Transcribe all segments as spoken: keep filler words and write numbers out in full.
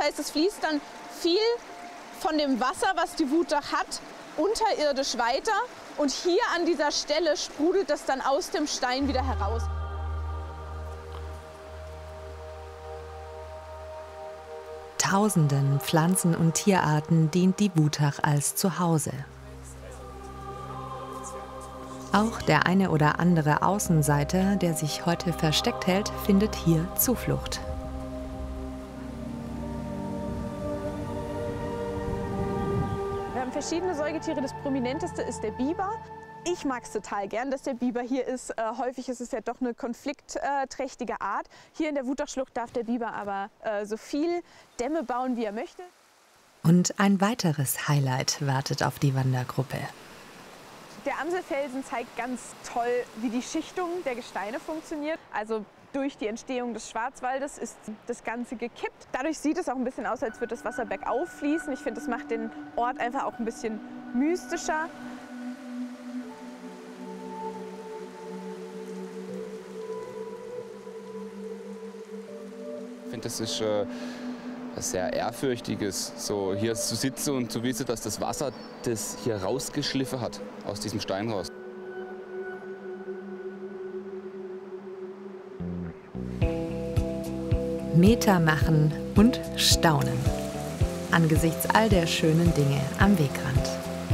heißt, es fließt dann viel von dem Wasser, was die Wutach hat, unterirdisch weiter. Und hier an dieser Stelle sprudelt es dann aus dem Stein wieder heraus. Tausenden Pflanzen- und Tierarten dient die Wutach als Zuhause. Auch der eine oder andere Außenseiter, der sich heute versteckt hält, findet hier Zuflucht. Wir haben verschiedene Säugetiere. Das prominenteste ist der Biber. Ich mag es total gern, dass der Biber hier ist. Äh, häufig ist es ja doch eine konfliktträchtige Art. Hier in der Wutachschlucht darf der Biber aber äh, so viel Dämme bauen, wie er möchte. Und ein weiteres Highlight wartet auf die Wandergruppe. Der Amselfelsen zeigt ganz toll, wie die Schichtung der Gesteine funktioniert. Also durch die Entstehung des Schwarzwaldes ist das Ganze gekippt. Dadurch sieht es auch ein bisschen aus, als würde das Wasser bergauf fließen. Ich finde, das macht den Ort einfach auch ein bisschen mystischer. Ich finde, das ist äh, was sehr Ehrfürchtiges, so hier zu sitzen und zu wissen, dass das Wasser das hier rausgeschliffen hat, aus diesem Stein raus. Meter machen und staunen angesichts all der schönen Dinge am Wegrand.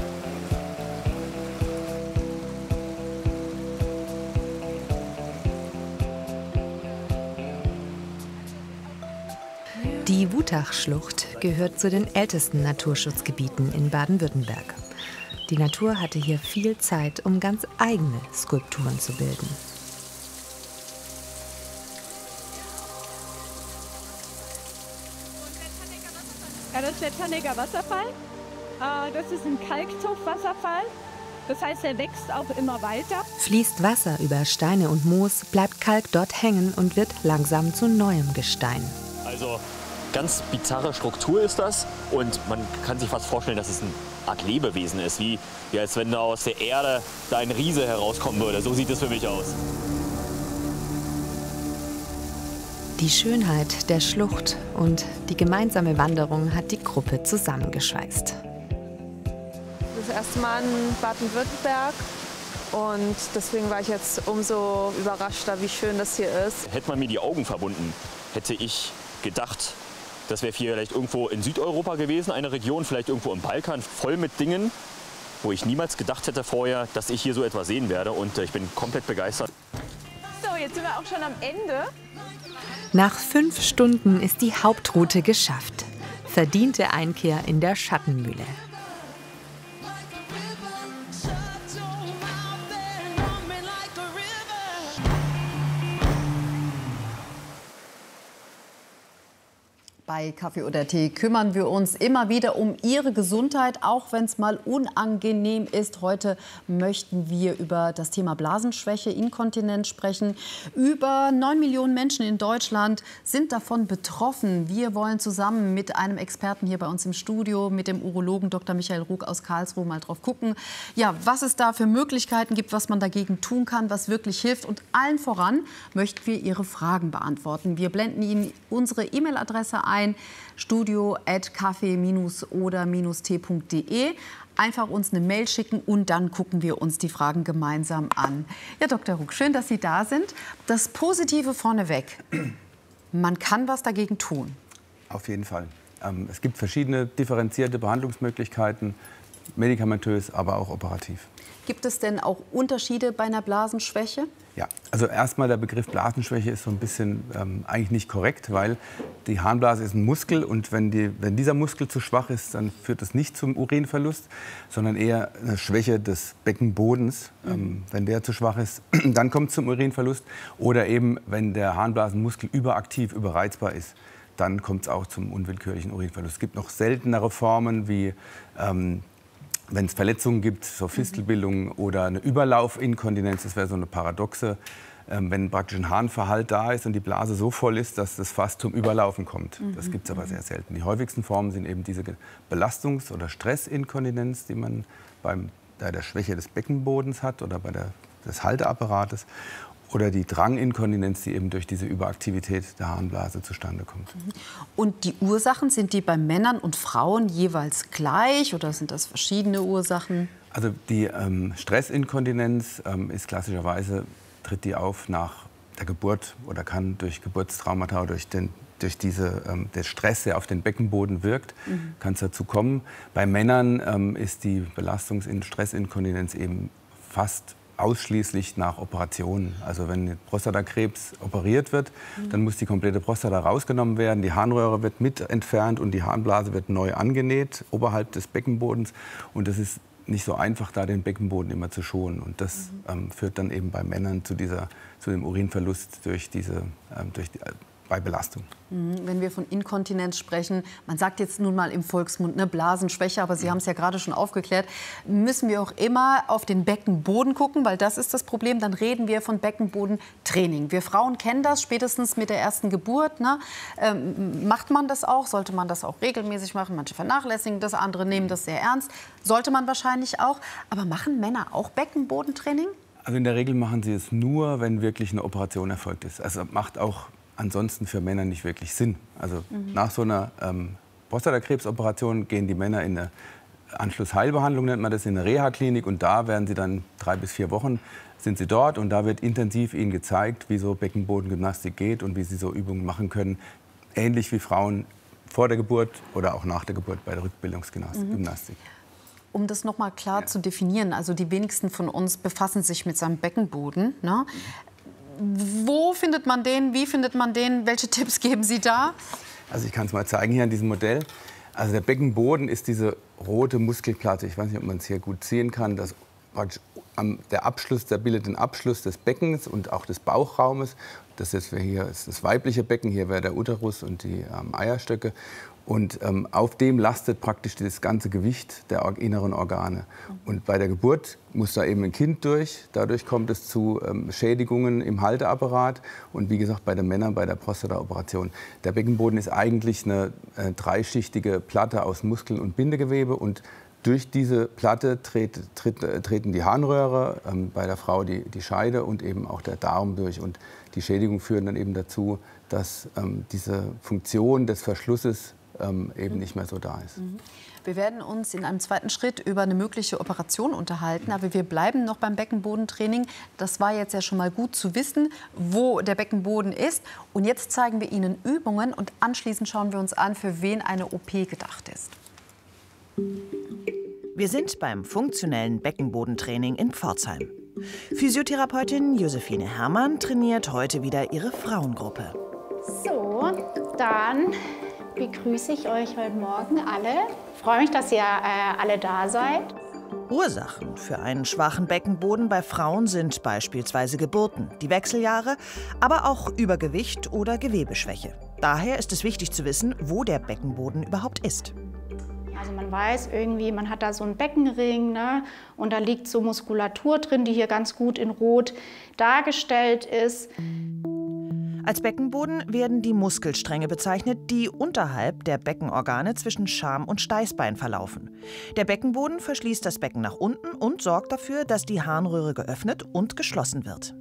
Die Wutachschlucht gehört zu den ältesten Naturschutzgebieten in Baden-Württemberg. Die Natur hatte hier viel Zeit, um ganz eigene Skulpturen zu bilden. Ja, das ist der Tanneger Wasserfall. Das ist ein Kalktuff-Wasserfall. Das heißt, er wächst auch immer weiter. Fließt Wasser über Steine und Moos, bleibt Kalk dort hängen und wird langsam zu neuem Gestein. Also ganz bizarre Struktur ist das und man kann sich fast vorstellen, dass es eine Art Lebewesen ist, wie, wie als wenn da aus der Erde da ein Riese herauskommen würde. So sieht es für mich aus. Die Schönheit der Schlucht und die gemeinsame Wanderung hat die Gruppe zusammengeschweißt. Das erste Mal in Baden-Württemberg und deswegen war ich jetzt umso überraschter, wie schön das hier ist. Hätte man mir die Augen verbunden, hätte ich gedacht, das wäre vielleicht irgendwo in Südeuropa gewesen, eine Region, vielleicht irgendwo im Balkan, voll mit Dingen, wo ich niemals gedacht hätte vorher, dass ich hier so etwas sehen werde. Und ich bin komplett begeistert. So, jetzt sind wir auch schon am Ende. Nach fünf Stunden ist die Hauptroute geschafft. Verdiente Einkehr in der Schattenmühle. Bei Kaffee oder Tee kümmern wir uns immer wieder um Ihre Gesundheit, auch wenn es mal unangenehm ist. Heute möchten wir über das Thema Blasenschwäche, Inkontinenz sprechen. Über neun Millionen Menschen in Deutschland sind davon betroffen. Wir wollen zusammen mit einem Experten hier bei uns im Studio, mit dem Urologen Doktor Michael Rug aus Karlsruhe, mal drauf gucken, ja, was es da für Möglichkeiten gibt, was man dagegen tun kann, was wirklich hilft. Und allen voran möchten wir Ihre Fragen beantworten. Wir blenden Ihnen unsere E-Mail-Adresse ein. studio at kaffee oder tee punkt de. Einfach uns eine Mail schicken und dann gucken wir uns die Fragen gemeinsam an. Ja, Doktor Rug, schön, dass Sie da sind. Das Positive vorneweg. Man kann was dagegen tun. Auf jeden Fall. Ähm, es gibt verschiedene differenzierte Behandlungsmöglichkeiten, medikamentös, aber auch operativ. Gibt es denn auch Unterschiede bei einer Blasenschwäche? Ja, also erstmal der Begriff Blasenschwäche ist so ein bisschen ähm, eigentlich nicht korrekt, weil die Harnblase ist ein Muskel und wenn, die, wenn dieser Muskel zu schwach ist, dann führt das nicht zum Urinverlust, sondern eher eine Schwäche des Beckenbodens. Mhm. Ähm, wenn der zu schwach ist, dann kommt es zum Urinverlust. Oder eben, wenn der Harnblasenmuskel überaktiv, überreizbar ist, dann kommt es auch zum unwillkürlichen Urinverlust. Es gibt noch seltenere Formen wie ähm, wenn es Verletzungen gibt, so Fistelbildungen oder eine Überlaufinkontinenz, das wäre so eine paradoxe, ähm, wenn praktisch ein Harnverhalt da ist und die Blase so voll ist, dass das fast zum Überlaufen kommt. Mhm. Das gibt es aber sehr selten. Die häufigsten Formen sind eben diese Belastungs- oder Stressinkontinenz, die man beim, bei der Schwäche des Beckenbodens hat oder bei der, des Halteapparates. Oder die Dranginkontinenz, die eben durch diese Überaktivität der Harnblase zustande kommt. Und die Ursachen, sind die bei Männern und Frauen jeweils gleich oder sind das verschiedene Ursachen? Also die ähm, Stressinkontinenz ähm, ist klassischerweise, tritt die auf nach der Geburt oder kann durch Geburtstraumata oder durch den durch diese, ähm, der Stress, der auf den Beckenboden wirkt, mhm. kann es dazu kommen. Bei Männern ähm, ist die Belastungs- und Stressinkontinenz eben fast ausschließlich nach Operationen. Also wenn Prostatakrebs operiert wird, mhm. dann muss die komplette Prostata rausgenommen werden, die Harnröhre wird mit entfernt und die Harnblase wird neu angenäht oberhalb des Beckenbodens. Und das ist nicht so einfach, da den Beckenboden immer zu schonen. Und das mhm. ähm, führt dann eben bei Männern zu, dieser, zu dem Urinverlust durch diese, ähm, durch die, bei Belastung. Wenn wir von Inkontinenz sprechen, man sagt jetzt nun mal im Volksmund eine Blasenschwäche, aber Sie haben es ja gerade schon aufgeklärt, müssen wir auch immer auf den Beckenboden gucken, weil das ist das Problem. Dann reden wir von Beckenbodentraining. Wir Frauen kennen das spätestens mit der ersten Geburt. Ne? Ähm, macht man das auch? Sollte man das auch regelmäßig machen? Manche vernachlässigen das, andere nehmen das sehr ernst. Sollte man wahrscheinlich auch. Aber machen Männer auch Beckenbodentraining? Also in der Regel machen sie es nur, wenn wirklich eine Operation erfolgt ist. Also macht auch ansonsten für Männer nicht wirklich Sinn. Also mhm. nach so einer ähm, Prostatakrebsoperation gehen die Männer in eine Anschlussheilbehandlung, nennt man das, in eine Reha-Klinik. Und da werden sie dann drei bis vier Wochen sind sie dort. Und da wird intensiv ihnen gezeigt, wie so Beckenbodengymnastik geht und wie sie so Übungen machen können. Ähnlich wie Frauen vor der Geburt oder auch nach der Geburt bei der Rückbildungsgymnastik. Mhm. Um das noch mal klar ja. zu definieren, also die wenigsten von uns befassen sich mit seinem Beckenboden. Ne? Wo findet man den? Wie findet man den? Welche Tipps geben Sie da? Also ich kann es mal zeigen hier an diesem Modell. Also der Beckenboden ist diese rote Muskelplatte. Ich weiß nicht, ob man es hier gut sehen kann. Das praktisch am, der Abschluss, der bildet den Abschluss des Beckens und auch des Bauchraumes. Das ist hier ist das weibliche Becken. Hier wäre der Uterus und die ähm, Eierstöcke. Und ähm, auf dem lastet praktisch das ganze Gewicht der or inneren Organe. Und bei der Geburt muss da eben ein Kind durch. Dadurch kommt es zu ähm, Schädigungen im Halteapparat. Und wie gesagt, bei den Männern bei der Prostataoperation. Der Beckenboden ist eigentlich eine äh, dreischichtige Platte aus Muskeln und Bindegewebe. Und durch diese Platte tret, tret, äh, treten die Harnröhre, ähm, bei der Frau die, die Scheide und eben auch der Darm durch. Und die Schädigungen führen dann eben dazu, dass ähm, diese Funktion des Verschlusses Ähm, eben nicht mehr so da ist. Wir werden uns in einem zweiten Schritt über eine mögliche Operation unterhalten, aber wir bleiben noch beim Beckenbodentraining. Das war jetzt ja schon mal gut zu wissen, wo der Beckenboden ist. Und jetzt zeigen wir Ihnen Übungen und anschließend schauen wir uns an, für wen eine O P gedacht ist. Wir sind beim funktionellen Beckenbodentraining in Pforzheim. Physiotherapeutin Josephine Herrmann trainiert heute wieder ihre Frauengruppe. So, dann begrüße ich euch heute Morgen alle. Ich freue mich, dass ihr äh, alle da seid. Ursachen für einen schwachen Beckenboden bei Frauen sind beispielsweise Geburten, die Wechseljahre, aber auch Übergewicht oder Gewebeschwäche. Daher ist es wichtig zu wissen, wo der Beckenboden überhaupt ist. Also man weiß irgendwie, man hat da so einen Beckenring, ne? Und da liegt so Muskulatur drin, die hier ganz gut in Rot dargestellt ist. Als Beckenboden werden die Muskelstränge bezeichnet, die unterhalb der Beckenorgane zwischen Scam und Steißbein verlaufen. Der Beckenboden verschließt das Becken nach unten und sorgt dafür, dass die Harnröhre geöffnet und geschlossen wird.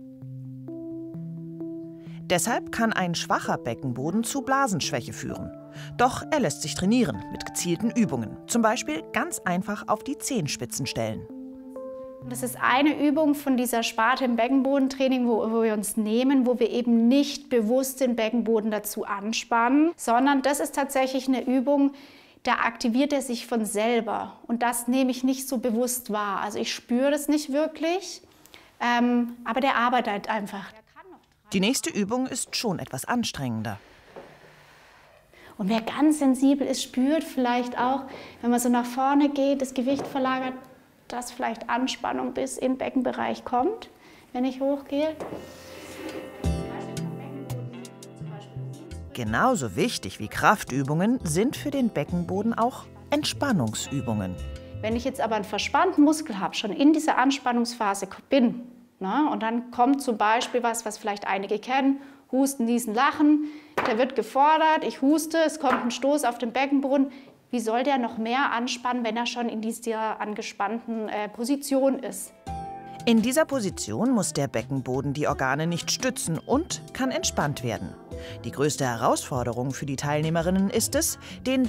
Deshalb kann ein schwacher Beckenboden zu Blasenschwäche führen. Doch er lässt sich trainieren mit gezielten Übungen. Zum Beispiel ganz einfach auf die Zehenspitzen stellen. Das ist eine Übung von dieser Sparte im Beckenbodentraining, wo, wo wir uns nehmen, wo wir eben nicht bewusst den Beckenboden dazu anspannen, sondern das ist tatsächlich eine Übung, da aktiviert er sich von selber. Und das nehme ich nicht so bewusst wahr. Also ich spüre das nicht wirklich, ähm, aber der arbeitet einfach. Die nächste Übung ist schon etwas anstrengender. Und wer ganz sensibel ist, spürt vielleicht auch, wenn man so nach vorne geht, das Gewicht verlagert, dass vielleicht Anspannung bis in den Beckenbereich kommt, wenn ich hochgehe. Genauso wichtig wie Kraftübungen sind für den Beckenboden auch Entspannungsübungen. Wenn ich jetzt aber einen verspannten Muskel habe, schon in dieser Anspannungsphase bin, ne, und dann kommt zum Beispiel was, was vielleicht einige kennen, Husten, Niesen, Lachen, der wird gefordert, ich huste, es kommt ein Stoß auf den Beckenboden. Wie soll der noch mehr anspannen, wenn er schon in dieser angespannten äh, Position ist? In dieser Position muss der Beckenboden die Organe nicht stützen und kann entspannt werden. Die größte Herausforderung für die Teilnehmerinnen ist es, den